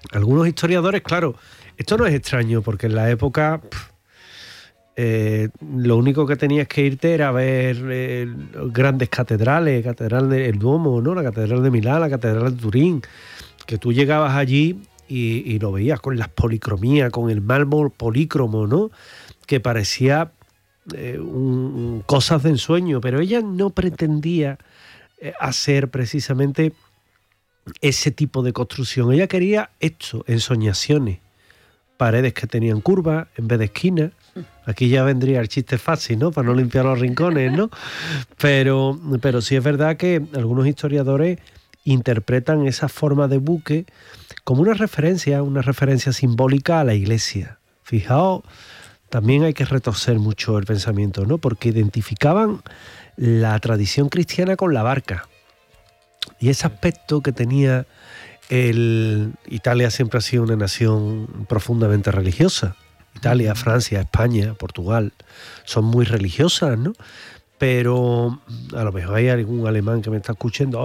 algunos historiadores, claro, esto no es extraño, porque en la época lo único que tenías que irte era ver grandes catedrales, Catedral del Duomo, ¿no? La Catedral de Milán, la Catedral de Turín, que tú llegabas allí y lo veías con las policromías, con el mármol polícromo, ¿no? Que parecía cosas de ensueño, pero ella no pretendía hacer precisamente ese tipo de construcción. Ella quería esto, ensoñaciones, paredes que tenían curvas en vez de esquinas. Aquí ya vendría el chiste fácil, ¿no? Para no limpiar los rincones, ¿no? Pero sí es verdad que algunos historiadores interpretan esa forma de buque como una referencia simbólica a la iglesia. Fijaos, también hay que retorcer mucho el pensamiento, ¿no? Porque identificaban la tradición cristiana con la barca. Y ese aspecto que tenía Italia siempre ha sido una nación profundamente religiosa. Italia, Francia, España, Portugal, son muy religiosas, ¿no? Pero a lo mejor hay algún alemán que me está escuchando,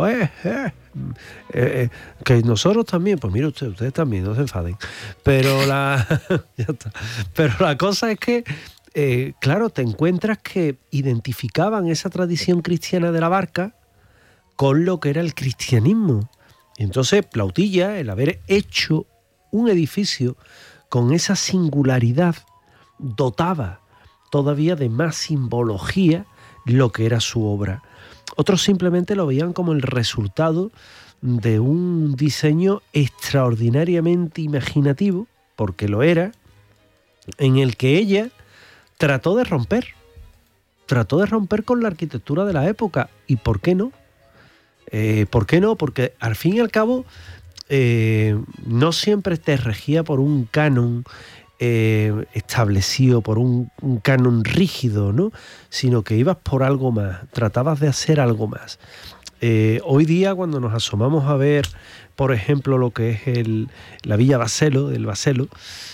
que nosotros también, pues mire ustedes también, no se enfaden. Pero ya está. Pero la cosa es que, claro, te encuentras que identificaban esa tradición cristiana de la barca con lo que era el cristianismo. Y entonces Plautilla, el haber hecho un edificio con esa singularidad, dotaba todavía de más simbología lo que era su obra. Otros simplemente lo veían como el resultado de un diseño extraordinariamente imaginativo, porque lo era, en el que ella trató de romper con la arquitectura de la época. ¿Y por qué no? ¿Por qué no? Porque al fin y al cabo no siempre te regía por un canon establecido, por un canon rígido, ¿no? Sino que ibas por algo más, tratabas de hacer algo más. Hoy día, cuando nos asomamos a ver, por ejemplo, lo que es la Villa Baselo, el Baselo,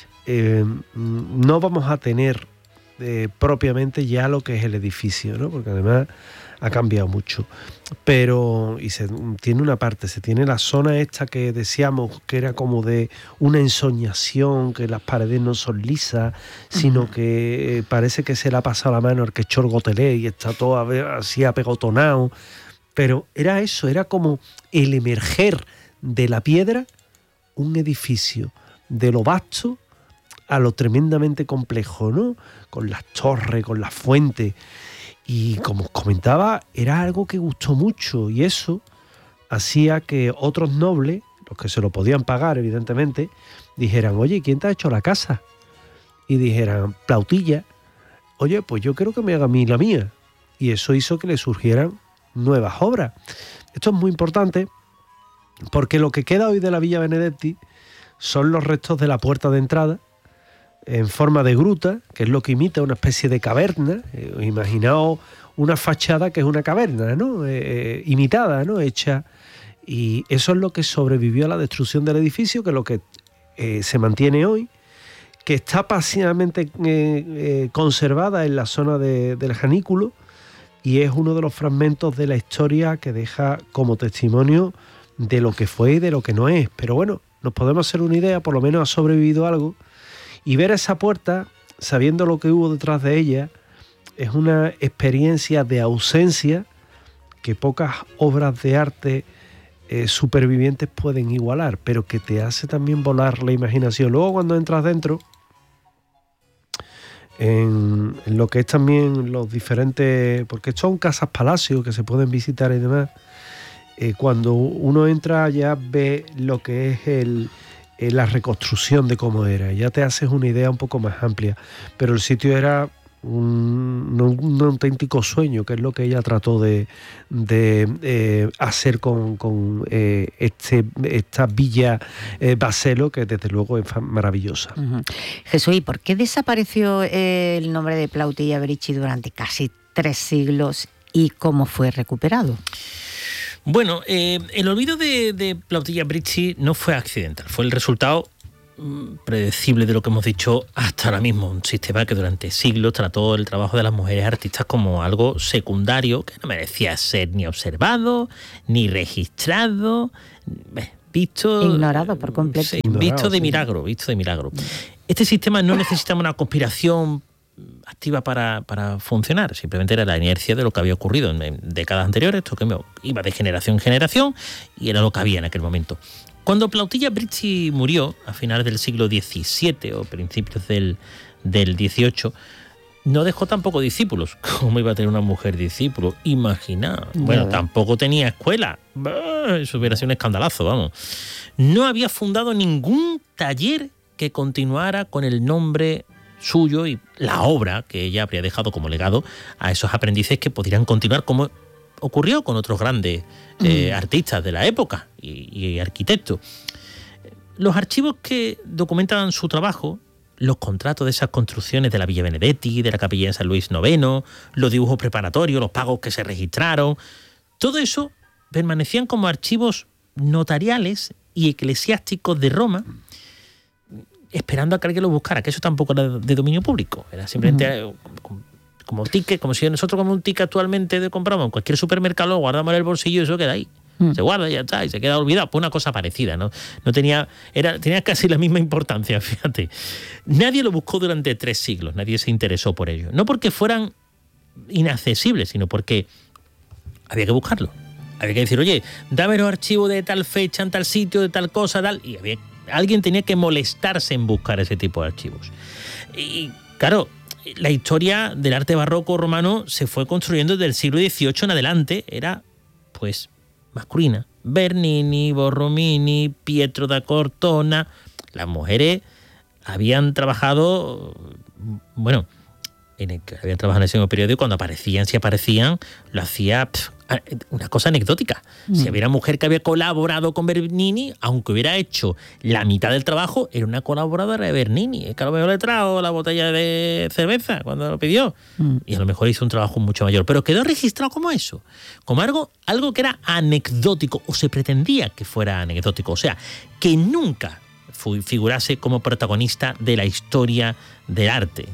no vamos a tener propiamente ya lo que es el edificio, ¿no? Porque además ha cambiado mucho. Pero se tiene una parte, se tiene la zona esta que decíamos que era como de una ensoñación, que las paredes no son lisas, sino que parece que se le ha pasado la mano al que echó el gotelé y está todo así apegotonado. Pero era eso, era como el emerger de la piedra un edificio de lo vasto a lo tremendamente complejo, ¿no? Con las torres, con las fuentes. Y como os comentaba, era algo que gustó mucho, y eso hacía que otros nobles, los que se lo podían pagar evidentemente, dijeran: oye, ¿quién te ha hecho la casa? Y dijeran: Plautilla. Oye, pues yo quiero que me haga a mí la mía. Y eso hizo que le surgieran nuevas obras. Esto es muy importante porque lo que queda hoy de la Villa Benedetti son los restos de la puerta de entrada en forma de gruta, que es lo que imita una especie de caverna. Imaginaos una fachada que es una caverna, ¿no? Imitada, ¿no? Hecha. Y eso es lo que sobrevivió a la destrucción del edificio, que es lo que se mantiene hoy, que está parcialmente conservada en la zona del Janículo, y es uno de los fragmentos de la historia que deja como testimonio de lo que fue y de lo que no es. Pero bueno, nos podemos hacer una idea, por lo menos ha sobrevivido algo. Y ver esa puerta, sabiendo lo que hubo detrás de ella, es una experiencia de ausencia que pocas obras de arte supervivientes pueden igualar, pero que te hace también volar la imaginación. Luego, cuando entras dentro, en lo que es también los diferentes, porque son casas palacios que se pueden visitar y demás, cuando uno entra ya ve lo que es la reconstrucción de cómo era, ya te haces una idea un poco más amplia, pero el sitio era un auténtico sueño, que es lo que ella trató de hacer con esta Villa Baselo, que desde luego es maravillosa. Jesús, ¿y por qué desapareció el nombre de Plautilla Bricci durante casi 3 siglos y cómo fue recuperado? Bueno, el olvido de Plautilla Bricci no fue accidental, fue el resultado predecible de lo que hemos dicho hasta ahora mismo. Un sistema que durante siglos trató el trabajo de las mujeres artistas como algo secundario, que no merecía ser ni observado, ni registrado. visto... Ignorado por completo. Sí, visto de milagro. Este sistema no necesitaba una conspiración activa para funcionar, simplemente era la inercia de lo que había ocurrido en décadas anteriores, esto que iba de generación en generación y era lo que había en aquel momento. Cuando Plautilla Bricci murió a finales del siglo XVII o principios del XVIII, no dejó tampoco discípulos. ¿Cómo iba a tener una mujer discípulo? Imagina. Bueno, tampoco tenía escuela. Eso hubiera sido un escandalazo, vamos. No había fundado ningún taller que continuara con el nombre suyo y la obra que ella habría dejado como legado a esos aprendices que podrían continuar, como ocurrió con otros grandes artistas de la época y arquitectos. Los archivos que documentan su trabajo, los contratos de esas construcciones de la Villa Benedetti, de la Capilla de San Luis IX, los dibujos preparatorios, los pagos que se registraron, todo eso permanecían como archivos notariales y eclesiásticos de Roma, esperando a que alguien lo buscara, que eso tampoco era de dominio público, era simplemente como ticket, como si nosotros como un ticket actualmente compramos en cualquier supermercado, lo guardamos en el bolsillo y eso queda ahí. Se guarda y ya está, y se queda olvidado. Pues una cosa parecida, ¿no? Tenía casi la misma importancia, fíjate. Nadie lo buscó durante 3 siglos, nadie se interesó por ello. No porque fueran inaccesibles, sino porque había que buscarlo. Había que decir, oye, dame los archivos de tal fecha, en tal sitio, de tal cosa, tal. Y alguien tenía que molestarse en buscar ese tipo de archivos. Y claro, la historia del arte barroco romano se fue construyendo desde el siglo XVIII en adelante. Era, pues, masculina. Bernini, Borromini, Pietro da Cortona. Las mujeres habían trabajado, bueno, habían trabajado en ese mismo periodo y cuando si aparecían, lo hacía una cosa anecdótica. Si había una mujer que había colaborado con Bernini, aunque hubiera hecho la mitad del trabajo, era una colaboradora de Bernini. Es que a lo mejor le trajo la botella de cerveza cuando lo pidió. Y a lo mejor hizo un trabajo mucho mayor. Pero quedó registrado como eso. Como algo que era anecdótico, o se pretendía que fuera anecdótico. O sea, que nunca figurase como protagonista de la historia del arte.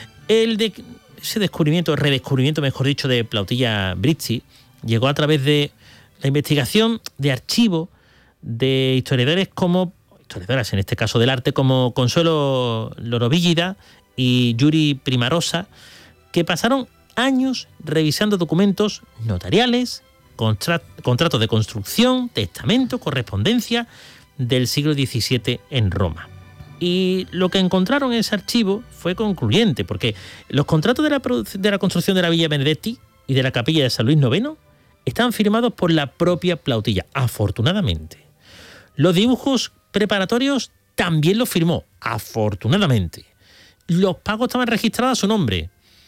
Ese redescubrimiento, mejor dicho, de Plautilla Bricci llegó a través de la investigación de archivos de historiadoras en este caso del arte, como Consuelo Lorobígida y Yuri Primarosa, que pasaron años revisando documentos notariales, contratos de construcción, testamentos, correspondencia del siglo XVII en Roma. Y lo que encontraron en ese archivo fue concluyente, porque los contratos de la construcción de la Villa Benedetti y de la Capilla de San Luis IX estaban firmados por la propia Plautilla, afortunadamente. Los dibujos preparatorios también los firmó, afortunadamente. Los pagos estaban registrados a su nombre,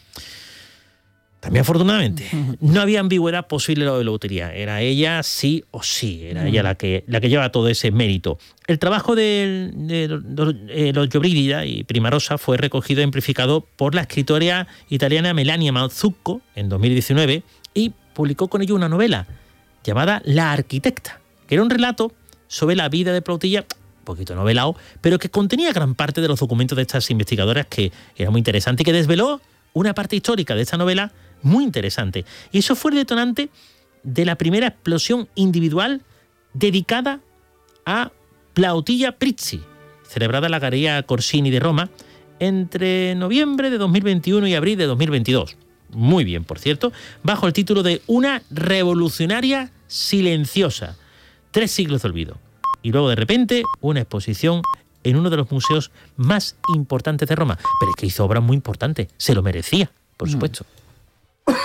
también afortunadamente. No había ambigüedad posible en lo de la lotería. Era ella sí o sí. Era ella la que lleva todo ese mérito. El trabajo de los Lorobígida y Primarosa fue recogido y amplificado por la escritora italiana Melania Mazzucco en 2019 y publicó con ello una novela llamada La arquitecta, que era un relato sobre la vida de Plautilla, un poquito novelado, pero que contenía gran parte de los documentos de estas investigadoras, que era muy interesante y que desveló una parte histórica de esta novela muy interesante. Y eso fue el detonante de la primera explosión individual dedicada a Plautilla Bricci, celebrada en la Galería Corsini de Roma entre noviembre de 2021 y abril de 2022. Muy bien, por cierto, bajo el título de Una revolucionaria silenciosa, 3 siglos de olvido. Y luego, de repente, una exposición en uno de los museos más importantes de Roma. Pero es que hizo obras muy importantes, se lo merecía, por supuesto.